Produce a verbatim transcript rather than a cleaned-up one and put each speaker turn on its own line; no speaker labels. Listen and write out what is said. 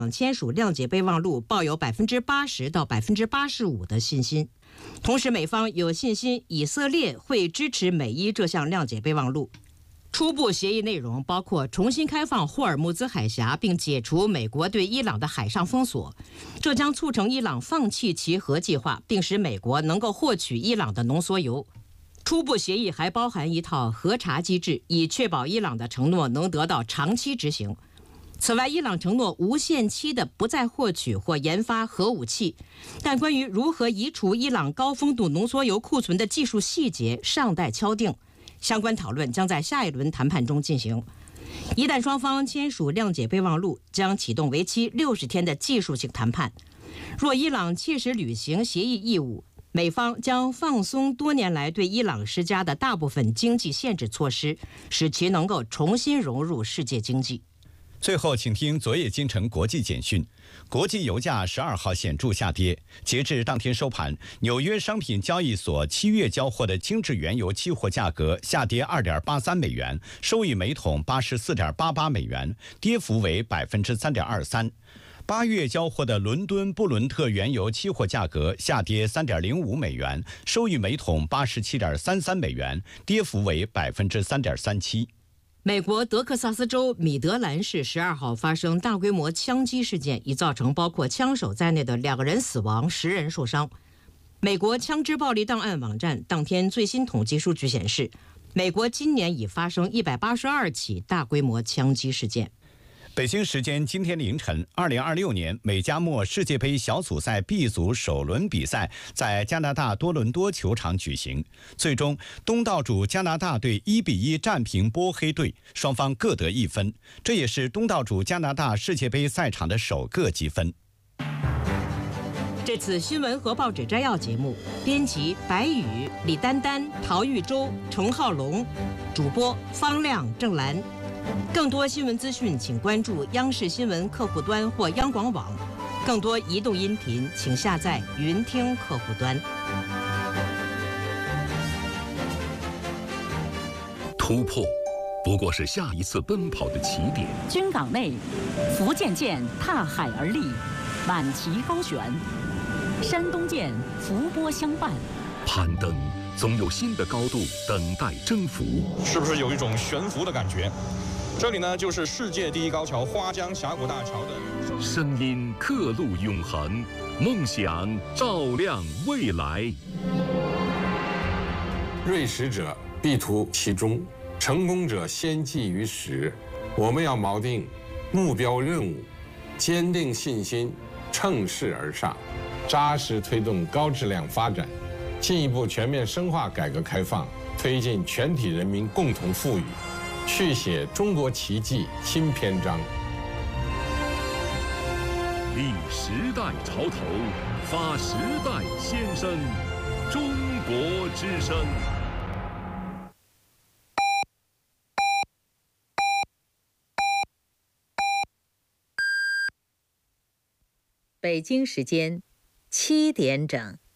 签署谅解备忘录抱有百分之八十到百分之八十五的信心。同时，美方有信心以色列会支持美伊这项谅解备忘录。初步协议内容包括重新开放霍尔木兹海峡，并解除美国对伊朗的海上封锁，这将促成伊朗放弃其核计划，并使美国能够获取伊朗的浓缩铀。初步协议还包含一套核查机制，以确保伊朗的承诺能得到长期执行。此外，伊朗承诺无限期的不再获取或研发核武器，但关于如何移除伊朗高丰度浓缩铀库存的技术细节尚待敲定。相关讨论将在下一轮谈判中进行。一旦双方签署谅解备忘录，将启动为期六十天的技术性谈判。若伊朗切实履行协议义务，美方将放松多年来对伊朗施加的大部分经济限制措施，使其能够重新融入世界经济。
最后，请听昨夜京城国际简讯。国际油价十二号显著下跌，截至当天收盘，纽约商品交易所七月交货的精制原油期货价格下跌二点八三美元，收于每桶八十四点八八美元，跌幅为百分之三点二三。八月交货的伦敦布伦特原油期货价格下跌三点零五美元，收于每桶八十七点三三美元，跌幅为百分之三点三七。
美国德克萨斯州米德兰市十二号发生大规模枪击事件，已造成包括枪手在内的两个人死亡，十人受伤。美国枪支暴力档案网站当天最新统计数据显示，美国今年已发生一百八十二起大规模枪击事件。
北京时间今天凌晨，二零二六年美加墨世界杯小组赛 B 组首轮比赛在加拿大多伦多球场举行，最终东道主加拿大队一比一战平波黑队，双方各得一分，这也是东道主加拿大世界杯赛场的首个积分。
这次新闻和报纸摘要节目，编辑白宇、李丹丹、陶玉洲、程浩龙，主播方亮、郑兰。更多新闻资讯，请关注央视新闻客户端或央广网。更多移动音频，请下载云听客户端。
突破，不过是下一次奔跑的起点。
军港内，福建舰踏海而立，满旗高悬；山东舰伏波相伴。
攀登，总有新的高度等待征服。
是不是有一种悬浮的感觉？这里呢，就是世界第一高桥花江峡谷大桥的
声音，刻录永恒，梦想照亮未来。
锐识者必图其中，成功者先记于始。我们要锚定目标任务，坚定信心，乘势而上，扎实推动高质量发展，进一步全面深化改革开放，推进全体人民共同富裕，续写中国奇迹新篇章。
立时代潮头，发时代先声，中国之声。
北京时间七点整。